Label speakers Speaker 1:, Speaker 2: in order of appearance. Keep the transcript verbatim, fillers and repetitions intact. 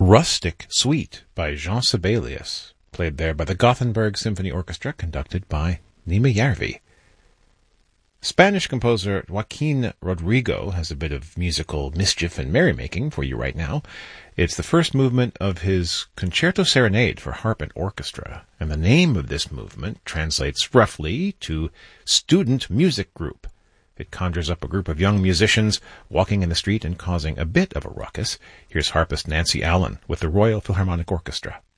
Speaker 1: Rustic Suite by Jean Sibelius, played there by the Gothenburg Symphony Orchestra, conducted by Nima Järvi. Spanish composer Joaquin Rodrigo has a bit of musical mischief and merrymaking for you right now. It's the first movement of his Concerto Serenade for harp and orchestra, and the name of this movement translates roughly to Student Music Group. It conjures up a group of young musicians walking in the street and causing a bit of a ruckus. Here's harpist Nancy Allen with the Royal Philharmonic Orchestra.